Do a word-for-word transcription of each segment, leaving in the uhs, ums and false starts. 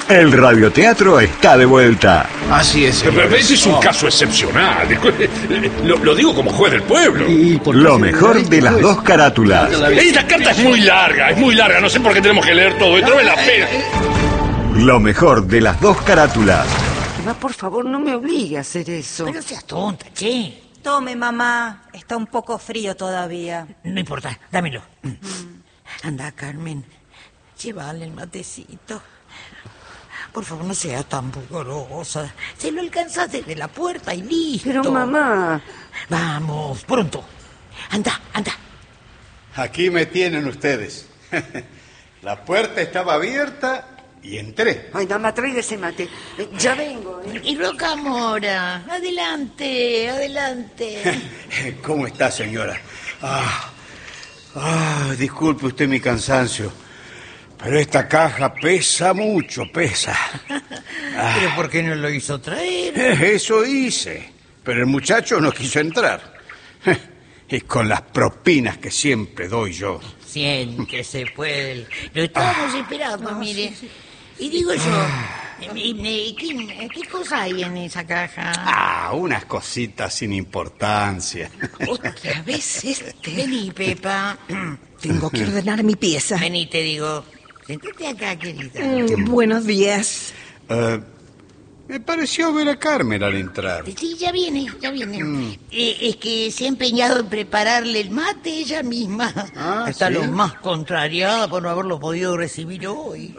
El radioteatro está de vuelta. Así es. Pero ese es un caso excepcional. Lo, lo digo como juez del pueblo. Lo mejor de las dos carátulas. Esta carta es muy larga, es muy larga. No sé por qué tenemos que leer todo. Esto no es la pena. Lo mejor de las dos carátulas. Mamá, por favor, no me obligue a hacer eso. Pero seas tonta, che. Tome, mamá. Está un poco frío todavía. No importa, dámelo. Anda, Carmen. Llévale el matecito. Por favor, no sea tan pudorosa. Se lo alcanzas desde la puerta y listo. Pero, mamá... Vamos, pronto. Anda, anda. Aquí me tienen ustedes. La puerta estaba abierta y entré. Ay, mamá, traiga ese mate. Eh, ya vengo, ¿eh? Y Rocamora, adelante, adelante. ¿Cómo está, señora? Ah, ah, disculpe usted mi cansancio, pero esta caja pesa mucho, pesa. Ah. ¿Pero por qué no lo hizo traer? Eso hice, pero el muchacho no quiso entrar. Y con las propinas que siempre doy yo. Siéntese, pues. Lo estábamos ah. esperando, no, mire. Sí, sí. Y digo yo, ah. ¿qué, ¿qué cosa hay en esa caja? Ah, unas cositas sin importancia. Otra vez este. Vení, Pepa. Tengo que ordenar mi pieza. Vení, te digo. Sentate acá, querida. Mm, buenos días. Uh, me pareció ver a Carmen al entrar. Sí, ya viene, ya viene. Mm. Eh, es que se ha empeñado en prepararle el mate ella misma. Ah, Está ¿sí? lo más contrariada por no haberlo podido recibir hoy.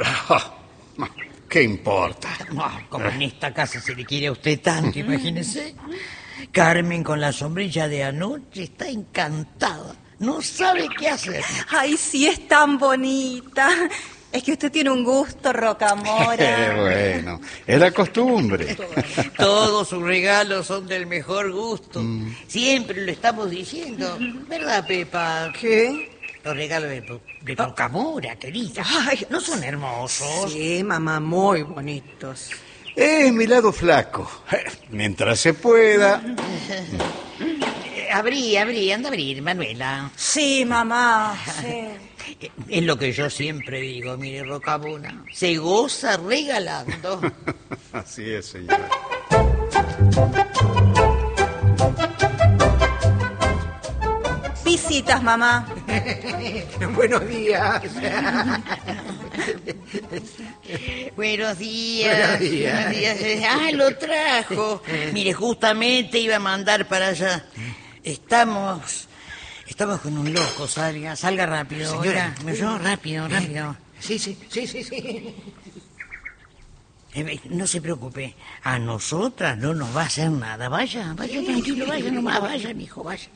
¿Qué importa? No, como en esta casa se le quiere a usted tanto, imagínese. Carmen con la sombrilla de anoche está encantada. No sabe qué hacer. Ay, sí, es tan bonita. Es que usted tiene un gusto, Rocamora. Bueno, es la costumbre. Todos sus regalos son del mejor gusto. Mm. Siempre lo estamos diciendo. ¿Verdad, Pepa? ¿Qué? Los regalos de, de Rocamora, querida. Ay, ¿no son hermosos? Sí, mamá, muy bonitos. Es mi lado flaco. Mientras se pueda. Abrí, abrí, anda a abrir, Manuela. Sí, mamá, sí. Es lo que yo siempre digo, mire, Rocamora. Se goza regalando. Así es, señora. Visitas, mamá. Buenos días. Buenos días. Buenos días. Buenos días. Ah, lo trajo. Mire, justamente iba a mandar para allá. Estamos... Estamos con un loco, salga, salga rápido. Señora, me oyó rápido, rápido. Sí, sí, sí, sí, sí. Eh, no se preocupe, a nosotras no nos va a hacer nada. Vaya, vaya tranquilo, vaya nomás, vaya, mijo, vaya.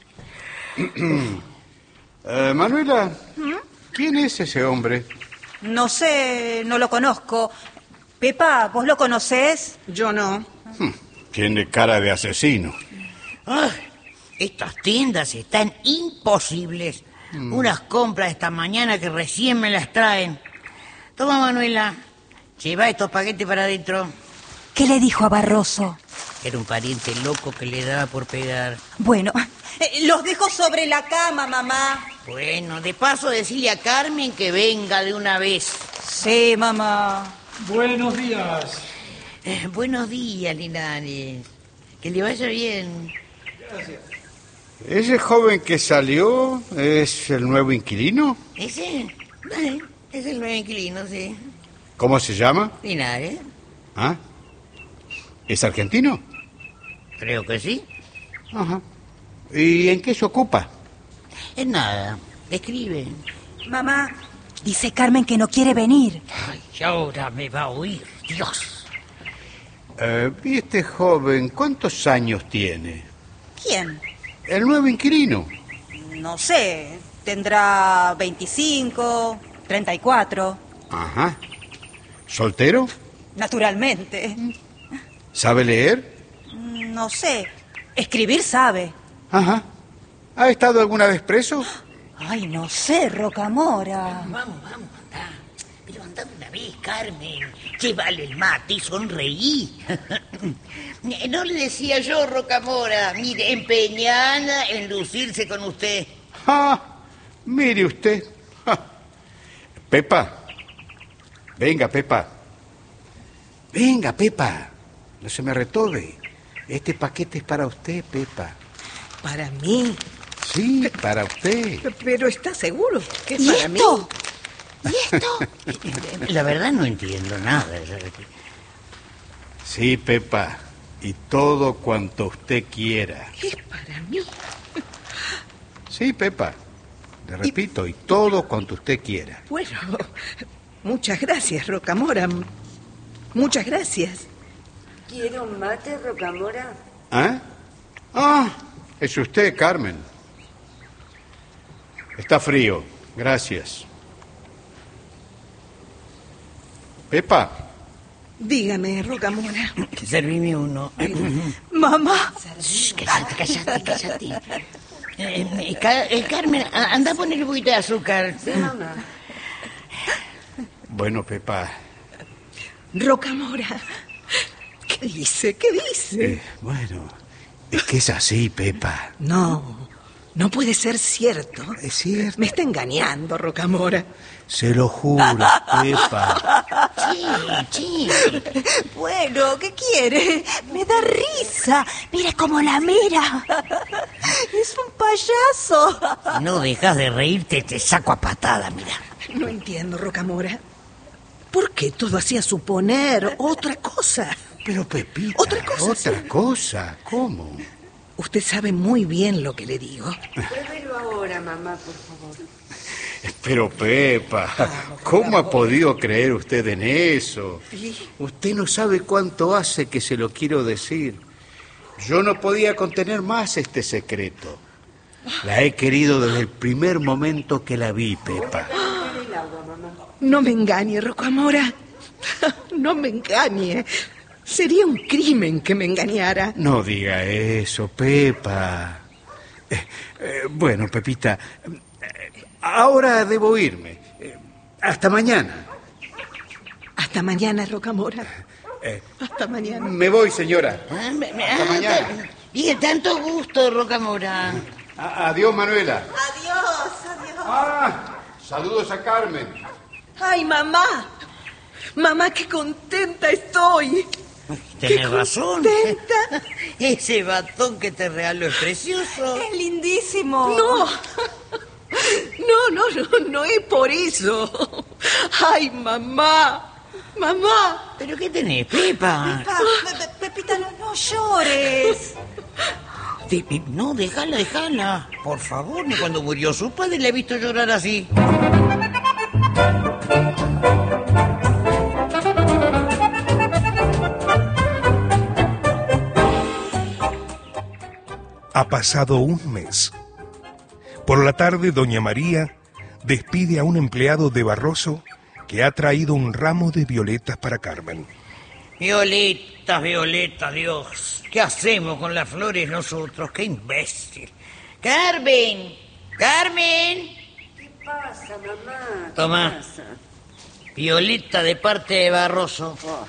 uh, Manuela, ¿Mm? ¿quién es ese hombre? No sé, no lo conozco. Pepa, ¿vos lo conocés? Yo no. Hmm, tiene cara de asesino. Ay. Estas tiendas están imposibles. Mm. Unas compras esta mañana que recién me las traen. Toma, Manuela, lleva estos paquetes para adentro. ¿Qué le dijo a Barroso? Era un pariente loco que le daba por pegar. Bueno, eh, los dejo sobre la cama, mamá. Bueno, de paso decirle a Carmen que venga de una vez. Sí, mamá. Buenos días. Eh, buenos días, Linares. Que le vaya bien. Gracias. ¿Ese joven que salió es el nuevo inquilino? ¿Ese? Eh, es el nuevo inquilino, sí. ¿Cómo se llama? Linares. ¿Ah? ¿Es argentino? Creo que sí. Ajá. ¿Y en qué se ocupa? En nada. Escribe. Mamá, dice Carmen que no quiere venir. Ay, ahora me va a oír, Dios. Uh, ¿Y este joven cuántos años tiene? ¿Quién? El nuevo inquilino. No sé, tendrá veinticinco, treinta y cuatro. Ajá. ¿Soltero? Naturalmente. ¿Sabe leer? No sé, escribir sabe. Ajá. ¿Ha estado alguna vez preso? Ay, no sé, Rocamora. Vamos, vamos, anda. Pero anda una vez, Carmen. Llévale el mate y sonreí. No le decía yo, Rocamora, mire, empeñada en lucirse con usted. Ah, mire usted. Ja. Pepa, venga, Pepa. Venga, Pepa, no se me retobe. Este paquete es para usted, Pepa. ¿Para mí? Sí, para usted. ¿Pero está seguro que es ¿Y para esto? mí? ¿Y esto? La verdad no entiendo nada. Sí, Pepa, y todo cuanto usted quiera. Es para mí. Sí, Pepa, le repito, y todo cuanto usted quiera. Bueno, muchas gracias, Rocamora. Muchas gracias. ¿Quiere un mate, Rocamora? ¿Ah? Ah, es usted, Carmen. Está frío, gracias. Pepa. Dígame, Rocamora. Servime uno. Mamá. Shh, cállate, cállate, cállate. Eh, eh, Car- eh, Carmen, a- anda a poner un poquito de azúcar. Sí, mamá. Bueno, Pepa, Rocamora. ¿Qué dice? ¿Qué dice? eh, bueno, es que es así, Pepa. No, no puede ser cierto. Es cierto. Me está engañando, Rocamora. Se lo juro, Pepa. Sí, sí. Bueno, ¿qué quiere? Me da risa. Mira cómo la mira. Es un payaso. No dejas de reírte, te saco a patada, mira. No entiendo, Rocamora. ¿Por qué todo hacía suponer otra cosa? Pero, Pepita, Otra cosa, otra sí. cosa, ¿cómo? Usted sabe muy bien lo que le digo. Pruébelo ahora, mamá, por favor. Pero, Pepa, ¿cómo ha podido creer usted en eso? Usted no sabe cuánto hace que se lo quiero decir. Yo no podía contener más este secreto. La he querido desde el primer momento que la vi, Pepa. El agua, mamá. No me engañe, Rocamora. No me engañe. Sería un crimen que me engañara. No diga eso, Pepa. Eh, eh, bueno, Pepita, eh, ahora debo irme. Eh, hasta mañana. Hasta mañana, Rocamora. Eh, Hasta mañana. me voy, señora. Ah, me- me- Hasta ah, mañana. Dije, tanto gusto, Rocamora. A- adiós, Manuela. Adiós, adiós. Ah, saludos a Carmen. Ay, mamá. Mamá, qué contenta estoy. Tenés razón. contenta. Ese batón que te regaló es precioso. Es lindísimo. No. No, no, no, no es por eso. Ay, mamá. Mamá. ¿Pero qué tenés, Pepa? Pepa, Pe- Pe- Pepita, no, no llores. Te- eh, No, déjala, déjala. Por favor, ni cuando murió su padre le he visto llorar así. Ha pasado un mes. Por la tarde, doña María despide a un empleado de Barroso que ha traído un ramo de violetas para Carmen. Violetas, violetas, Dios. ¿Qué hacemos con las flores nosotros? ¡Qué imbécil! ¡Carmen! ¡Carmen! ¿Qué pasa, mamá? ¿Qué Toma. pasa? Violeta de parte de Barroso. Oh,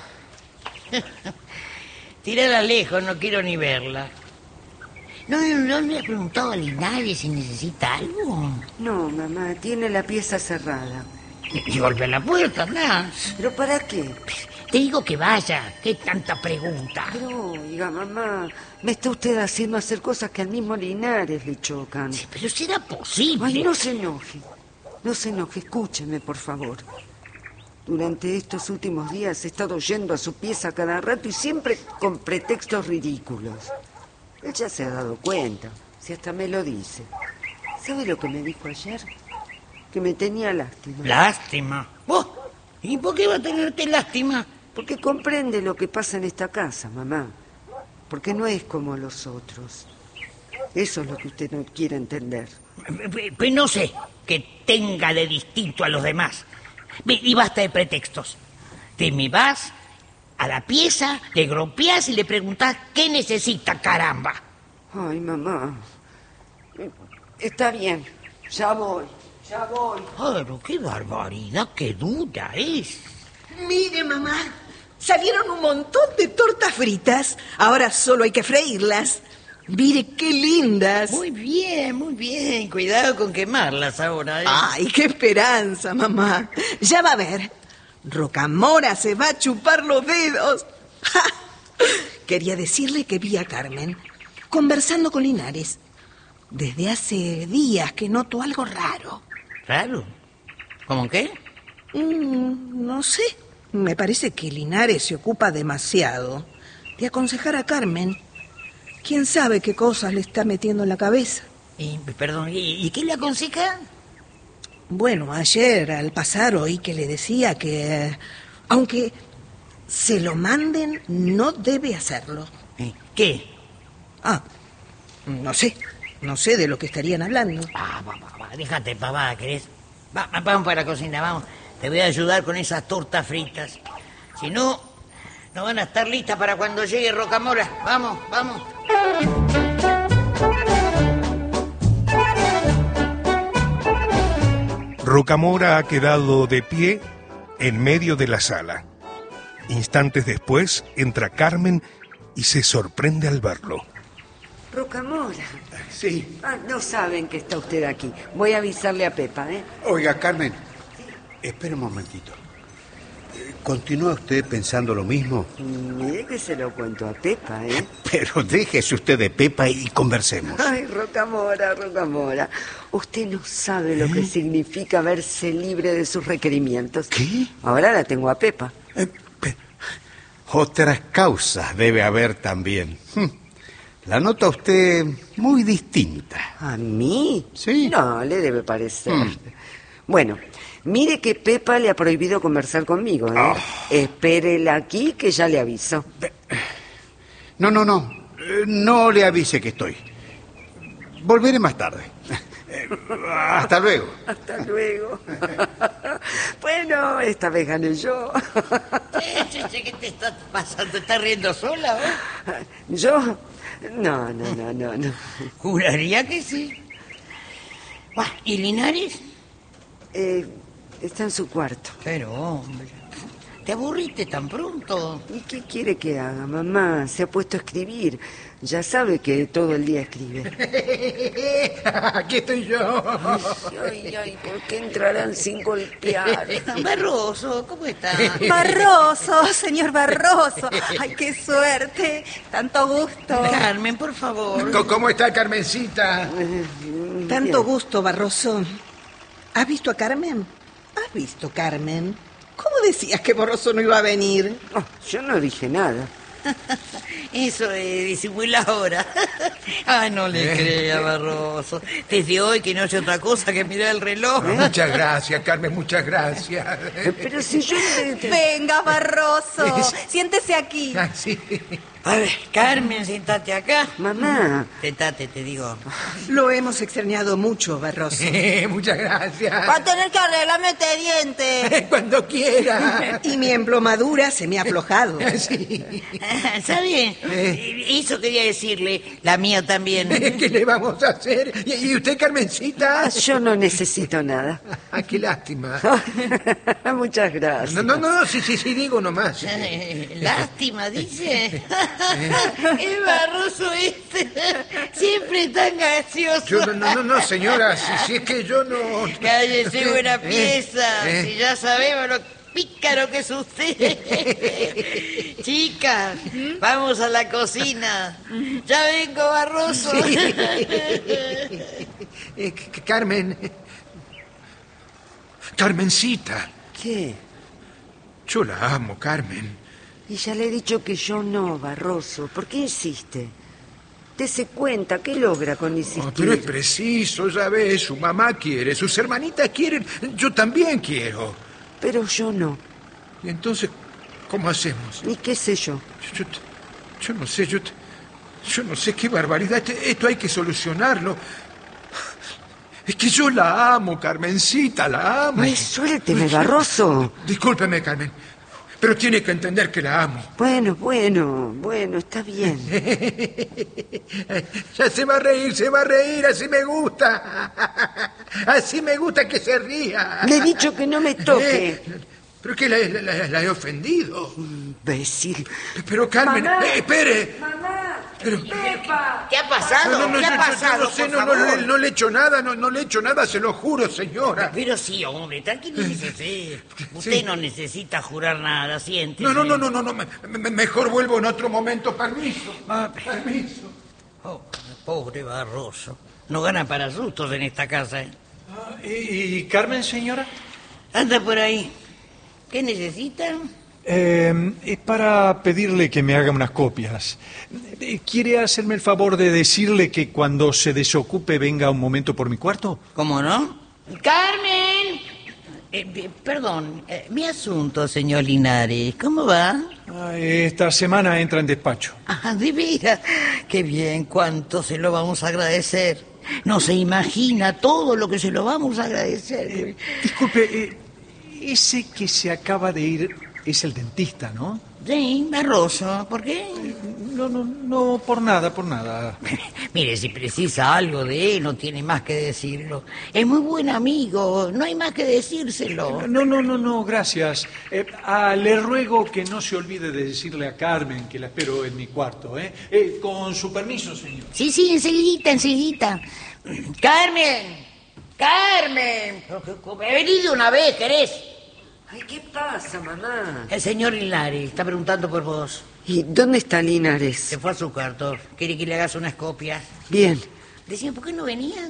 Tírala lejos, no quiero ni verla. No, no le he preguntado a nadie si necesita algo. no, mamá, tiene la pieza cerrada. Y golpea la puerta, nada. ¿Pero para qué? Te digo que vaya. ¿Qué tanta pregunta? Pero, oiga, mamá, me está usted haciendo hacer cosas que al mismo Linares le chocan. Pero será posible. Ay, no se enoje. No se enoje, escúcheme, por favor. Durante estos últimos días he estado yendo a su pieza cada rato y siempre con pretextos ridículos. Él ya se ha dado cuenta, si hasta me lo dice. ¿Sabe lo que me dijo ayer? Que me tenía lástima. Lástima. ¿Vos? ¿Y por qué va a tenerte lástima? Porque comprende lo que pasa en esta casa, mamá. Porque no es como los otros. Eso es lo que usted no quiere entender. Pues no sé que tenga de distinto a los demás. Ve, y basta de pretextos. Te me vas a la pieza, le gropeás y le preguntás qué necesita, caramba. Ay, mamá. Está bien, ya voy, ya voy. Pero qué barbaridad, qué dura es. Mire, mamá. Salieron un montón de tortas fritas. Ahora solo hay que freírlas. Mire qué lindas. Muy bien, muy bien. Cuidado con quemarlas ahora, ¿eh? Ay, qué esperanza, mamá. Ya va a ver. Rocamora se va a chupar los dedos. ¡Ja! Quería decirle que vi a Carmen conversando con Linares. Desde hace días que noto algo raro. ¿Raro? ¿Cómo qué? Mm, no sé. Me parece que Linares se ocupa demasiado de aconsejar a Carmen. ¿Quién sabe qué cosas le está metiendo en la cabeza? Y, perdón, ¿y, y qué le aconseja? Bueno, ayer al pasar oí que le decía que, eh, aunque se lo manden, no debe hacerlo. ¿Qué? Ah, no sé. No sé de lo que estarían hablando. Ah, va, va, va, déjate, papá, ¿querés? Va, va, vamos para la cocina, vamos. Te voy a ayudar con esas tortas fritas. Si no, no van a estar listas para cuando llegue Rocamora. Vamos, vamos. Rocamora ha quedado de pie en medio de la sala. Instantes después entra Carmen y se sorprende al verlo. Rocamora. Sí. Ah, no saben que está usted aquí. Voy a avisarle a Pepa, ¿eh? Oiga, Carmen, espere un momentito. ¿Continúa usted pensando lo mismo? Mire que se lo cuento a Pepa, ¿eh? Pero déjese usted de Pepa y conversemos. Ay, Rocamora, Rocamora. Usted no sabe lo que significa verse libre de sus requerimientos. ¿Qué? Ahora la tengo a Pepa. Eh, pe- Otras causas debe haber también. Hm. La nota usted muy distinta. ¿A mí? Sí. No, le debe parecer. Mm. Bueno, mire que Pepa le ha prohibido conversar conmigo, ¿eh? Oh. Espérela aquí que ya le aviso. No, no, no. Eh, No le avise que estoy. Volveré más tarde. Eh, Hasta luego. Hasta luego. Bueno, esta vez gané yo. Che, che, che, ¿qué te está pasando? ¿Te estás riendo sola, vos? ¿Yo? No, no, no, no, no. Juraría que sí. Buah, ¿y Linares? Eh, está en su cuarto. Pero, hombre, ¿te aburriste tan pronto? ¿Y qué quiere que haga, mamá? Se ha puesto a escribir. Ya sabe que todo el día escribe. Aquí estoy yo. Ay, ay, ¿por qué entrarán sin golpear? Barroso, ¿cómo estás? Barroso, señor Barroso. Ay, qué suerte. Tanto gusto. Carmen, por favor. Co- ¿Cómo está Carmencita? Tanto gusto, Barroso. ¿Has visto a Carmen? ¿Has visto, Carmen? ¿Cómo decías que Barroso no iba a venir? Oh, yo no dije nada. Eso es disimular ahora. Ah, no le crea, Barroso. Desde hoy que no hace otra cosa que mirar el reloj. Muchas gracias, Carmen, muchas gracias. Pero si yo... Venga, Barroso. Siéntese aquí. Ah, sí. A ver, Carmen, siéntate acá. Mamá. Sentate, te digo. Lo hemos extrañado mucho, Barroso. Eh, muchas gracias. Va a tener que arreglarme este diente. Cuando quiera. Y mi emplomadura se me ha aflojado. Sí. ¿Sabe? Eso quería decirle. La mía también. ¿Qué le vamos a hacer? ¿Y y usted, Carmencita? Yo no necesito nada. Ah, qué lástima. Muchas gracias. No, no, no, sí, sí, sí, digo nomás. Eh, Lástima, dice. Qué Barroso este. Siempre tan gracioso. Yo, no, no, no, no, señora, si, si es que yo no... Cállese, buena Eh, pieza. eh. Si ya sabemos lo pícaro que es usted. Chicas, vamos a la cocina. Ya vengo, Barroso. Eh, C- Carmen... Carmencita, ¿Qué? yo la amo, Carmen. Y ya le he dicho que yo no, Barroso. ¿Por qué insiste? Dese cuenta, ¿qué logra con insistir? Oh, pero es preciso, ya ves, su mamá quiere, sus hermanitas quieren, yo también quiero. Pero yo no. Y entonces, ¿cómo hacemos? ¿Y qué sé yo? Yo, yo- yo no sé, yo, yo no sé qué barbaridad, Este- esto hay que solucionarlo. Es que yo la amo, Carmencita, la amo. Ay, suélteme, Barroso. Discúlpeme, Carmen, pero tiene que entender que la amo. Bueno, bueno, bueno, está bien. Ya se va a reír, se va a reír, así me gusta. Así me gusta que se ría. Le he dicho que no me toque. Eh, ¿Pero qué, la, la- la- la he ofendido? Imbécil. Pero Carmen, Mamá. eh, espere. Mamá. ¿Qué ha pasado? No, no, ¿Qué yo- ha yo- pasado? yo no sé, por no, no, favor? no, no le he hecho nada, no, no le he hecho nada, se lo juro, señora. Pero sí, hombre, tranquilícese. Usted Sí. no necesita jurar nada, siéntese. No, no, no, no, no, no, me- me- mejor vuelvo en otro momento, permiso, permiso. Oh, pobre Barroso. No gana para sustos en esta casa, ¿eh? ¿Y, y Carmen, señora? Anda por ahí. ¿Qué necesitan? Eh, es para pedirle que me haga unas copias. Eh, ¿Quiere hacerme el favor de decirle que cuando se desocupe venga un momento por mi cuarto? ¿Cómo no? ¡Carmen! Eh, eh, perdón, eh, mi asunto, señor Linares, ¿cómo va? Ah, esta semana entra en despacho. Ah, de veras. Qué bien, cuánto se lo vamos a agradecer. No se imagina todo lo que se lo vamos a agradecer. Disculpe, eh, ese que se acaba de ir es el dentista, ¿no? Sí, Barroso, ¿por qué? No, no, no, por nada, por nada. Mire, si precisa algo de él, no tiene más que decirlo. Es muy buen amigo, no hay más que decírselo. No, no, no, no, gracias. Eh, ah, le ruego que no se olvide de decirle a Carmen que la espero en mi cuarto, ¿eh? Eh, con su permiso, señor. Sí, sí, enseguida, enseguida. ¡Carmen! ¡Carmen! He venido una vez, ¿querés? Ay, ¿qué pasa, mamá? El señor Linares está preguntando por vos. ¿Y dónde está Linares? Se fue a su cuarto. Quiere que le hagas unas copias. Bien. Decime, ¿por qué no venías?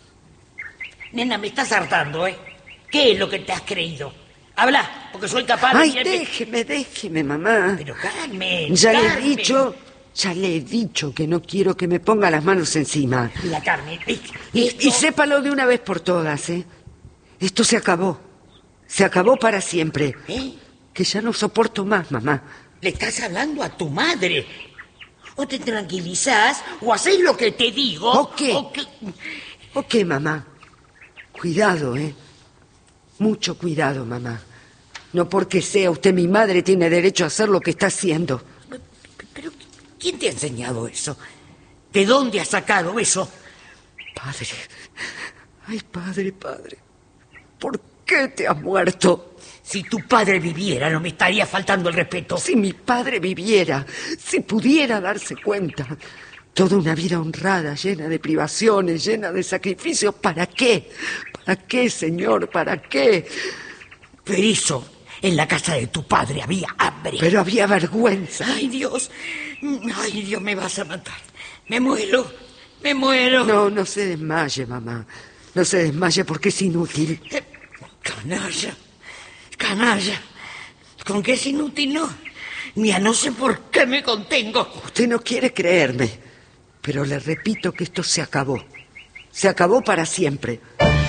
Nena, me estás hartando, ¿eh? ¿Qué es lo que te has creído? Habla, porque soy capaz de... Ay, déjeme, déjeme, mamá. Pero Carmen, Ya le he Carmen. dicho, ya le he dicho que no quiero que me ponga las manos encima. Mira, Carmen, es- Y, esto- y sépalo de una vez por todas, ¿eh? Esto se acabó. Se acabó para siempre. ¿Eh? Que ya no soporto más, mamá. Le estás hablando a tu madre. O te tranquilizás, o haces lo que te digo. ¿O qué? o que- ¿O qué, mamá? Cuidado, ¿eh? Mucho cuidado, mamá. No porque sea usted mi madre tiene derecho a hacer lo que está haciendo. Pero, ¿quién te ha enseñado eso? ¿De dónde has sacado eso? Padre. Ay, padre, padre. ¿Por qué te has muerto? Si tu padre viviera, no me estaría faltando el respeto. Si mi padre viviera, si pudiera darse cuenta. Toda una vida honrada, llena de privaciones, llena de sacrificios. ¿Para qué? ¿Para qué, señor? ¿Para qué? Pero eso, en la casa de tu padre había hambre. Pero había vergüenza. Ay, Dios. Ay, Dios, me vas a matar. Me muero. Me muero. No, no se desmaye, mamá. No se desmaye porque es inútil. Canalla. Canalla. ¿Con qué es inútil, no? Mira, no sé por qué me contengo. Usted no quiere creerme, pero le repito que esto se acabó. Se acabó para siempre.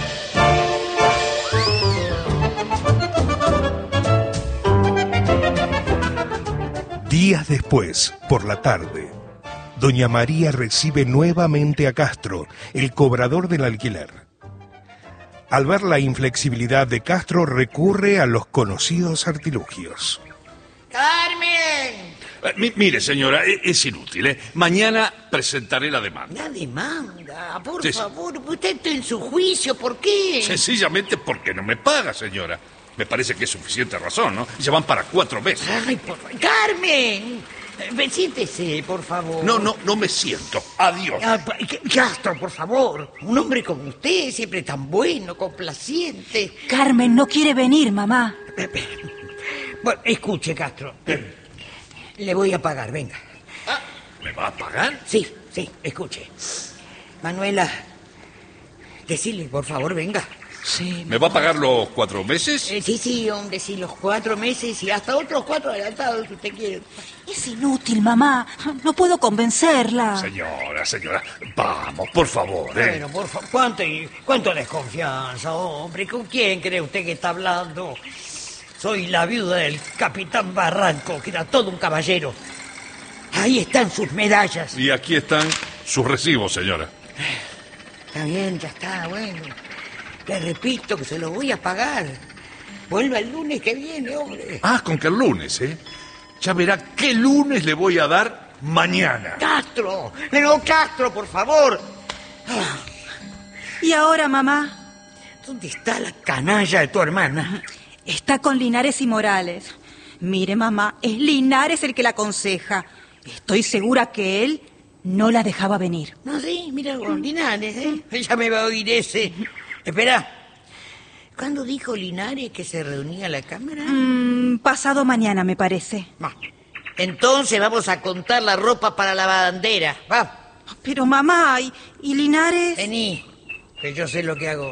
Días después, por la tarde, doña María recibe nuevamente a Castro, el cobrador del alquiler. Al ver la inflexibilidad de Castro, recurre a los conocidos artilugios. ¡Carmen! Eh, mi- mire, señora, e- es inútil, ¿eh? Mañana presentaré la demanda. La demanda, por Sí, sí. favor. Usted está en su juicio, ¿por qué? Sencillamente porque no me paga, señora. Me parece que es suficiente razón, ¿no? Ya van para cuatro meses. Ay, por favor. ¡Carmen! Eh, Siéntese, por favor. No, no, no me siento. Adiós. Ah, pa- ¿qué- Castro, por favor. Un hombre como usted, siempre tan bueno, complaciente. Carmen no quiere venir, mamá. Bueno, escuche, Castro. Le voy a pagar, venga. ¿Me va a pagar? Sí, sí, escuche. Manuela, decile, por favor, venga. Sí. ¿Me va a pagar los cuatro meses? Eh, sí, sí, hombre, sí, los cuatro meses y hasta otros cuatro adelantados, si usted quiere. Es inútil, mamá. No puedo convencerla. Señora, señora, vamos, por favor, ¿eh? Bueno, por favor, ¿cuánto, cuánto desconfianza, hombre? ¿Con quién cree usted que está hablando? Soy la viuda del capitán Barranco, que era todo un caballero. Ahí están sus medallas. Y aquí están sus recibos, señora. Está bien, ya está, bueno. Le repito que se lo voy a pagar. Vuelva el lunes que viene, hombre. Ah, con que el lunes, ¿eh? Ya verá qué lunes le voy a dar mañana. ¡Castro! ¡No, Castro, por favor! Ah, ¿Y ahora, mamá? ¿dónde está la canalla de tu hermana? Está con Linares y Morales. Mire, mamá, es Linares el que la aconseja. Estoy segura que él No la dejaba venir. No, sí, mira vos, Linares, ¿eh? Ya me va a oír ese. Espera. ¿Cuándo dijo Linares que se reunía la Cámara? Mm, pasado mañana, me parece. Va. Entonces vamos a contar la ropa para la bandera. Va. Pero mamá, ¿y, y Linares? Vení, que yo sé lo que hago.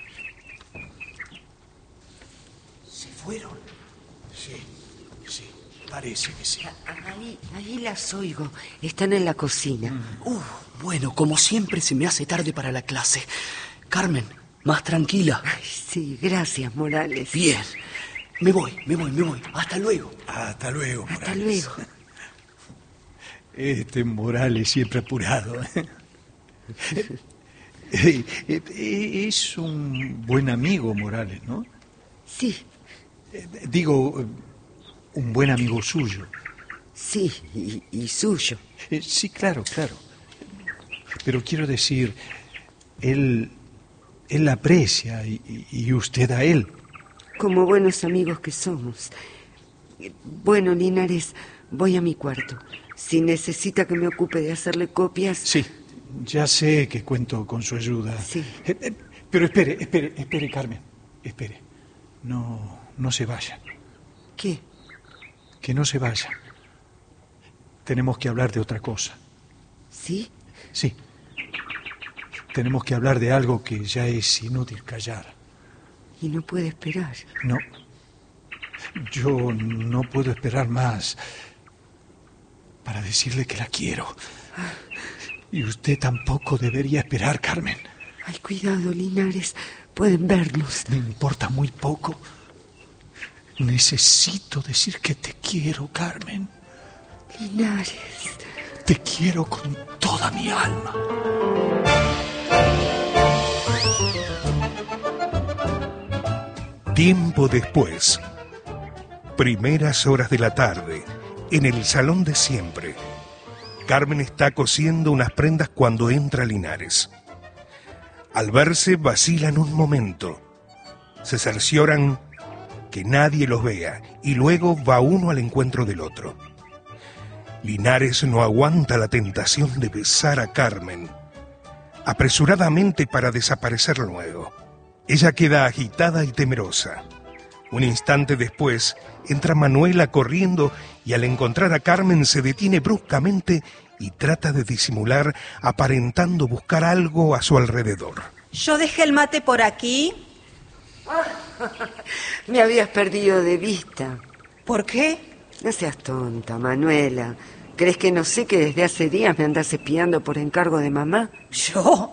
¿Se fueron? Sí, sí, parece que sí. Ahí, ahí las oigo. Están en la cocina. Uh, bueno, como siempre se me hace tarde para la clase. Carmen, más tranquila. Ay, sí, gracias, Morales. Bien. Me voy, me voy, me voy. Hasta luego. Hasta luego, Morales. Hasta luego. Este Morales siempre apurado. Eh, eh, es un buen amigo, Morales, ¿no? Sí. Eh, digo, un buen amigo suyo. Sí, y, y suyo. Eh, sí, claro, claro. Pero quiero decir, él, él la aprecia y, y usted a él. Como buenos amigos que somos. Bueno, Linares, voy a mi cuarto. Si necesita que me ocupe de hacerle copias... Sí, ya sé que cuento con su ayuda. Sí. Eh, eh, pero espere, espere, espere, Carmen. Espere. No, no se vaya. ¿Qué? Que no se vaya. Tenemos que hablar de otra cosa. ¿Sí? Sí. Tenemos que hablar de algo que ya es inútil callar. Y no puede esperar. No. Yo no puedo esperar más para decirle que la quiero. Y usted tampoco debería esperar, Carmen. Ay, cuidado, Linares. Pueden vernos. Me importa muy poco. Necesito decir que te quiero, Carmen. Linares. Te quiero con toda mi alma. Tiempo después. Primeras horas de la tarde. En el salón de siempre. Carmen está cosiendo unas prendas cuando entra Linares. Al verse, vacilan un momento. Se cercioran que nadie los vea y luego va uno al encuentro del otro. Linares no aguanta la tentación de besar a Carmen, apresuradamente para desaparecer luego. Ella queda agitada y temerosa. Un instante después, entra Manuela corriendo y al encontrar a Carmen se detiene bruscamente y trata de disimular, aparentando buscar algo a su alrededor. Yo dejé el mate por aquí. Me habías perdido de vista. ¿Por qué? No seas tonta, Manuela. ¿Crees que no sé que desde hace días me andas espiando por encargo de mamá? ¿Yo?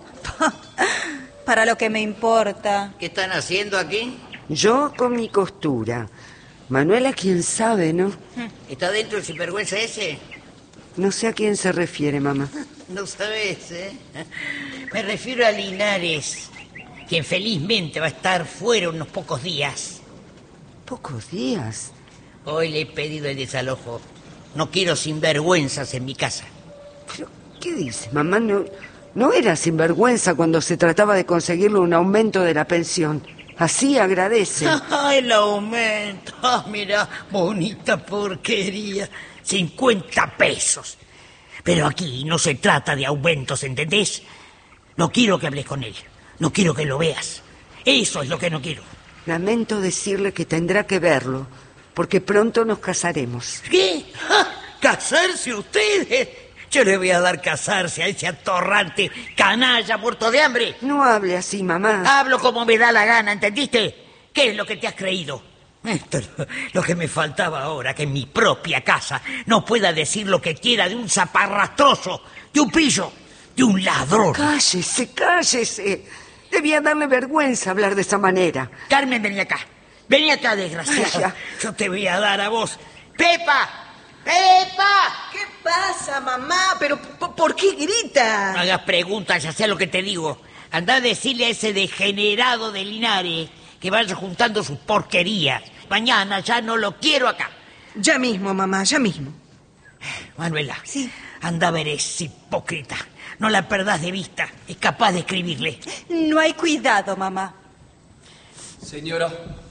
Para lo que me importa. ¿Qué están haciendo aquí? Yo con mi costura. Manuela, quién sabe, ¿no? ¿Está dentro el sinvergüenza ese? No sé a quién se refiere, mamá. No sabes, ¿eh? Me refiero a Linares, quien felizmente va a estar fuera unos pocos días. ¿Pocos días? Hoy le he pedido el desalojo. No quiero sinvergüenzas en mi casa. ¿Pero qué dices, mamá? No, no era sinvergüenza cuando se trataba de conseguirle un aumento de la pensión. Así agradece. Ah, el aumento. Ah, mira, bonita porquería. cincuenta pesos. Pero aquí no se trata de aumentos, ¿entendés? No quiero que hables con él. No quiero que lo veas. Eso es lo que no quiero. Lamento decirle que tendrá que verlo, porque pronto nos casaremos. ¿Qué? ¿Ah, ¿casarse ustedes? Yo le voy a dar casarse a ese atorrante canalla muerto de hambre. No hable así, mamá. Hablo como me da la gana, ¿entendiste? ¿Qué es lo que te has creído? Esto es lo que me faltaba ahora, que en mi propia casa no pueda decir lo que quiera de un zaparrastroso, de un pillo, de un ladrón. Cállese, cállese. Debía darle vergüenza hablar de esa manera. Carmen, vení acá. Vení acá, desgraciada. Yo te voy a dar a vos. ¡Pepa! ¡Pepa! ¿Qué pasa, mamá? ¿Pero por qué grita? No hagas preguntas, ya sé lo que te digo. Andá a decirle a ese degenerado de Linares que vaya juntando sus porquerías. Mañana ya no lo quiero acá. Ya mismo, mamá, ya mismo. Manuela, sí. Anda a ver ese hipócrita. No la perdás de vista. Es capaz de escribirle. No hay cuidado, mamá. Señora,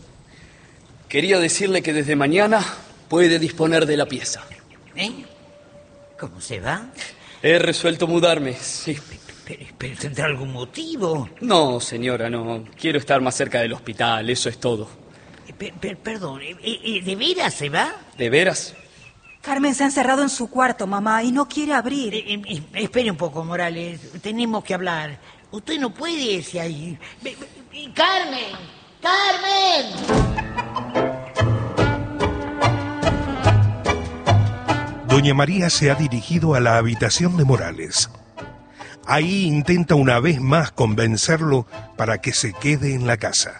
quería decirle que desde mañana puede disponer de la pieza. ¿Eh? ¿Cómo se va? He resuelto mudarme, sí. Pero, pero ¿tendrá algún motivo? No, señora, no. Quiero estar más cerca del hospital, eso es todo. Per, per, perdón, ¿de veras se va? ¿De veras? Carmen se ha encerrado en su cuarto, mamá, y no quiere abrir. Eh, eh, espere un poco, Morales. Tenemos que hablar. Usted no puede irse ahí. ¡Carmen! ¡Carmen! Doña María se ha dirigido a la habitación de Morales. Ahí intenta una vez más convencerlo para que se quede en la casa.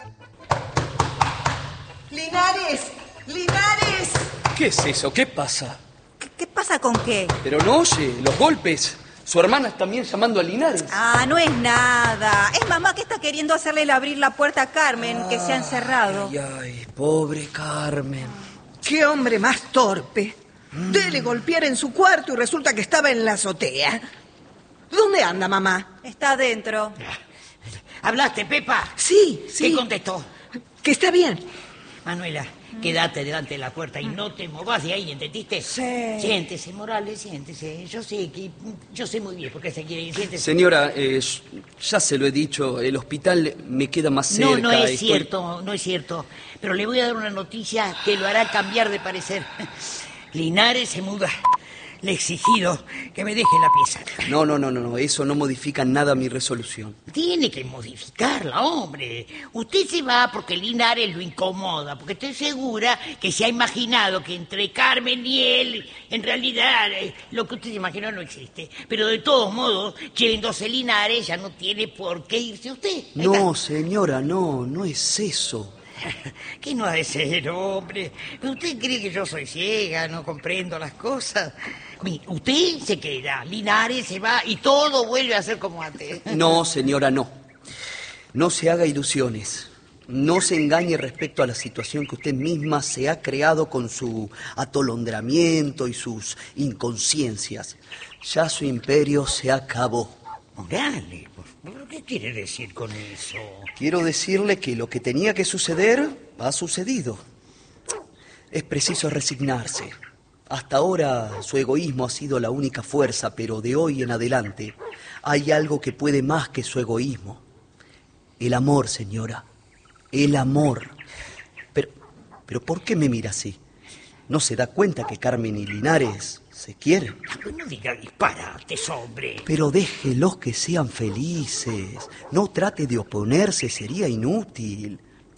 ¡Linares! ¡Linares! ¿Qué es eso? ¿Qué pasa? ¿Qué, qué pasa con qué? Pero no oye, los golpes. Su hermana está también llamando a Linares. Ah, no es nada. Es mamá que está queriendo hacerle abrir la puerta a Carmen, ah, que se ha encerrado. Ay, ay, pobre Carmen. ¡Qué hombre más torpe! Mm. Dele golpear en su cuarto y resulta que estaba en la azotea. ¿Dónde anda, mamá? Está adentro. ¿Hablaste, Pepa? Sí, sí. ¿Qué contestó? Que está bien. Manuela, quédate delante de la puerta y no te movas de ahí, ¿entendiste? Sí. Siéntese, Morales, siéntese. Yo sé que... Yo sé muy bien por qué se quiere ir. Siéntese. Señora, eh, ya se lo he dicho, el hospital me queda más cerca. No, no es estoy... cierto, no es cierto. Pero le voy a dar una noticia que lo hará cambiar de parecer. Linares se muda. Le he exigido que me deje la pieza. No, no, no, no, no, eso no modifica nada mi resolución. Tiene que modificarla, hombre. Usted se va porque Linares lo incomoda, porque estoy segura que se ha imaginado que entre Carmen y él, en realidad, eh, lo que usted se imaginó no existe. Pero de todos modos, yéndose Linares, ya no tiene por qué irse usted. No, señora, no, no es eso. ¿Qué no ha de ser, hombre? ¿Usted cree que yo soy ciega, no comprendo las cosas? Mire, usted se queda, Linares se va y todo vuelve a ser como antes. No, señora, no. No se haga ilusiones. No se engañe respecto a la situación que usted misma se ha creado con su atolondramiento y sus inconsciencias. Ya su imperio se acabó. Dale, ¿pero qué quiere decir con eso? Quiero decirle que lo que tenía que suceder ha sucedido. Es preciso resignarse. Hasta ahora su egoísmo ha sido la única fuerza, pero de hoy en adelante hay algo que puede más que su egoísmo. El amor, señora. El amor. Pero, pero ¿por qué me mira así? ¿No se da cuenta que Carmen y Linares se quieren? No diga disparates, hombre. Pero déjelos que sean felices. No trate de oponerse, sería inútil.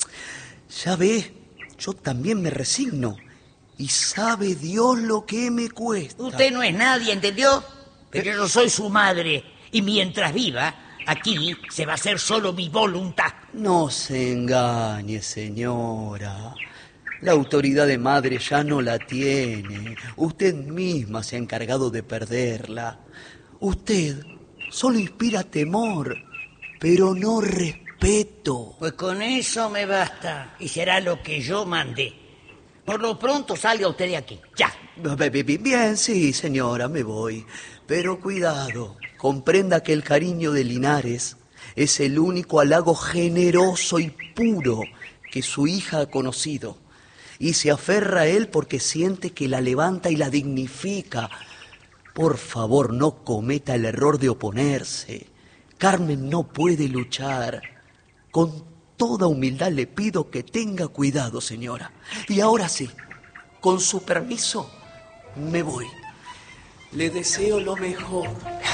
Ya ve, yo también me resigno. Y sabe Dios lo que me cuesta. Usted no es nadie, ¿entendió? Pero yo soy su madre. Y mientras viva, aquí se va a hacer solo mi voluntad. No se engañe, señora. La autoridad de madre ya no la tiene. Usted misma se ha encargado de perderla. Usted solo inspira temor, pero no respeto. Pues con eso me basta. Y será lo que yo mande. Por lo pronto salga usted de aquí, ya. Bien, sí, señora, me voy. Pero cuidado, comprenda que el cariño de Linares es el único halago generoso y puro que su hija ha conocido. Y se aferra a él porque siente que la levanta y la dignifica. Por favor, no cometa el error de oponerse. Carmen no puede luchar. Con toda humildad le pido que tenga cuidado, señora. Y ahora sí, con su permiso, me voy. Le deseo lo mejor.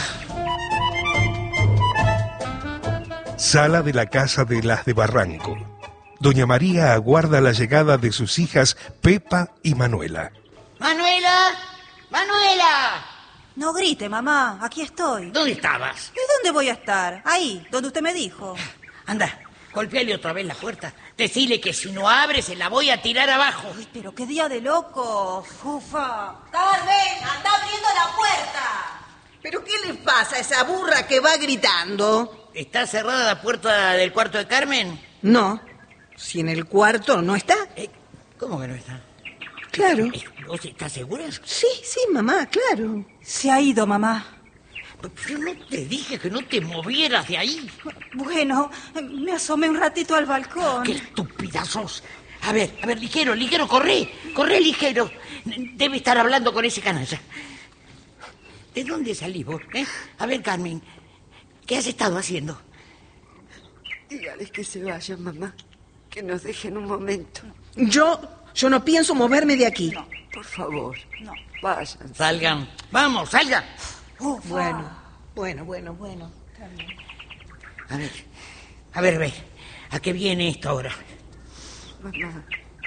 Sala de la casa de las de Barranco. Doña María aguarda la llegada de sus hijas Pepa y Manuela. ¡Manuela! ¡Manuela! No grite, mamá. Aquí estoy. ¿Dónde estabas? ¿Y dónde voy a estar? Ahí, donde usted me dijo. Anda, golpeale otra vez la puerta. Decile que si no abre se la voy a tirar abajo. Ay, pero qué día de loco. Ufa. Carmen, anda abriendo la puerta. ¿Pero qué le pasa a esa burra que va gritando? ¿Está cerrada la puerta del cuarto de Carmen? No. Si en el cuarto no está. Eh, ¿Cómo que no está? Claro. ¿Vos estás segura? Sí, sí, mamá, claro. Se ha ido, mamá. Yo no te dije que no te movieras de ahí. Bueno, me asomé un ratito al balcón. ¡Qué estúpida sos! A ver, a ver, ligero, ligero, corre. Corre, ligero. Debe estar hablando con ese canalla. ¿De dónde salís vos? ¿Eh? A ver, Carmen, ¿qué has estado haciendo? Dígales que se vayan, mamá. Que nos dejen un momento. Yo, yo no pienso moverme de aquí. No. Por favor, No. vayan. Salgan. Vamos, salgan. Bueno, bueno, bueno, bueno. A ver, a ver, ve. ¿A qué viene esto ahora? Mamá.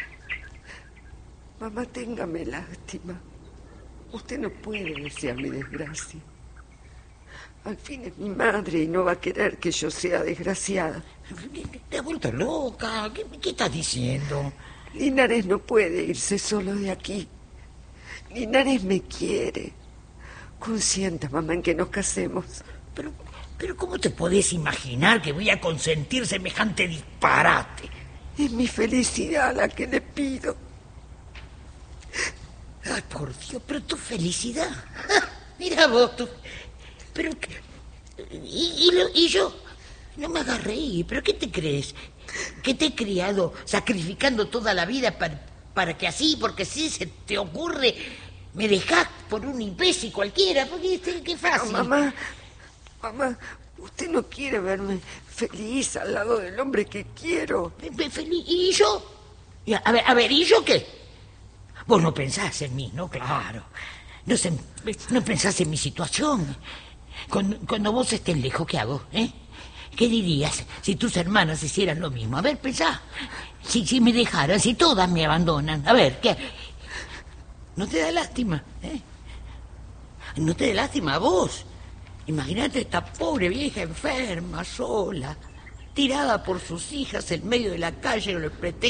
Mamá, téngame lástima. Usted no puede desear mi desgracia. Al fin es mi madre y no va a querer que yo sea desgraciada. Te has vuelto loca. ¿Qué, qué estás diciendo? Linares no puede irse solo de aquí. Linares me quiere. Consienta, mamá, en que nos casemos. Pero, pero ¿cómo te podés imaginar que voy a consentir semejante disparate? Es mi felicidad la que le pido. Ay, por Dios, pero tu felicidad. Mira vos, tú. Pero, ¿y, y, lo, y yo? No me hagas reír, ¿pero qué te crees? ¿Que te he criado sacrificando toda la vida para, para que así, porque si se te ocurre, me dejás por un imbécil cualquiera? Porque qué fácil. Pero, mamá, mamá, usted no quiere verme feliz al lado del hombre que quiero. ¿Feliz? ¿Y yo? A ver, a ver, ¿y yo qué? Vos no pensás en mí, ¿no? Claro. No, se, no pensás en mi situación. Cuando, cuando vos estés lejos, ¿qué hago? ¿Eh? ¿Qué dirías si tus hermanas hicieran lo mismo? A ver, pensá. Si, si me dejaran, si todas me abandonan. A ver, ¿qué? ¿No te da lástima? ¿Eh? ¿No te da lástima a vos? Imagínate esta pobre vieja enferma, sola, tirada por sus hijas en medio de la calle con el pretexto